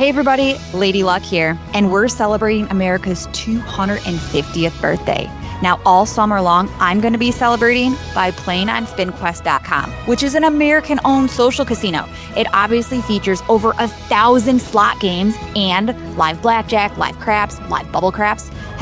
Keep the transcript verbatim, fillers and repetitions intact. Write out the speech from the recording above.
Hey everybody, Lady Luck here, and we're celebrating America's two hundred fiftieth birthday. Now, all summer long, I'm going to be celebrating by playing on Spin Quest dot com, which is an American-owned social casino. It obviously features over a thousand slot games and live blackjack, live craps, live bubble craps,